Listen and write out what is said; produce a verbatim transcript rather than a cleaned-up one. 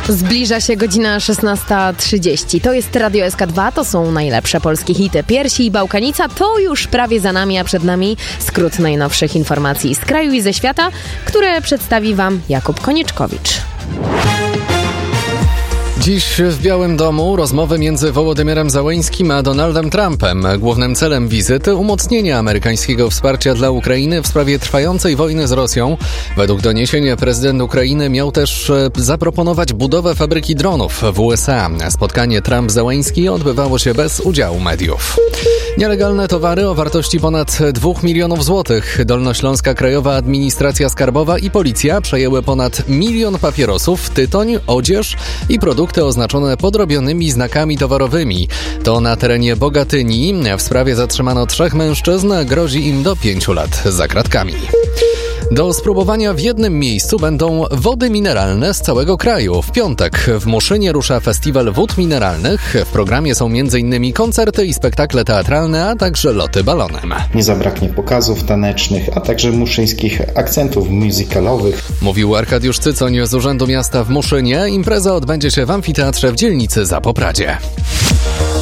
Zbliża się godzina szesnasta trzydzieści. To jest Radio S K dwa, to są najlepsze polskie hity. Piersi i Bałkanica to już prawie za nami, a przed nami skrót najnowszych informacji z kraju i ze świata, które przedstawi Wam Jakub Konieczkowicz. Dziś w Białym Domu rozmowy między Wołodymyrem Zełeńskim a Donaldem Trumpem. Głównym celem wizyty umocnienie amerykańskiego wsparcia dla Ukrainy w sprawie trwającej wojny z Rosją. Według doniesień prezydent Ukrainy miał też zaproponować budowę fabryki dronów w U S A. Spotkanie Trump-Zełeński odbywało się bez udziału mediów. Nielegalne towary o wartości ponad dwóch milionów złotych. Dolnośląska Krajowa Administracja Skarbowa i Policja przejęły ponad milion papierosów, tytoń, odzież i produkty oznaczone podrobionymi znakami towarowymi. To na terenie Bogatyni. W sprawie zatrzymano trzech mężczyzn. Grozi im do pięciu lat za kratkami. Do spróbowania w jednym miejscu będą wody mineralne z całego kraju. W piątek w Muszynie rusza festiwal wód mineralnych. W programie są między innymi koncerty i spektakle teatralne, a także loty balonem. Nie zabraknie pokazów tanecznych, a także muszyńskich akcentów musicalowych. Mówił Arkadiusz Cycoń z Urzędu Miasta w Muszynie. Impreza odbędzie się w amfiteatrze w dzielnicy Zapopradzie.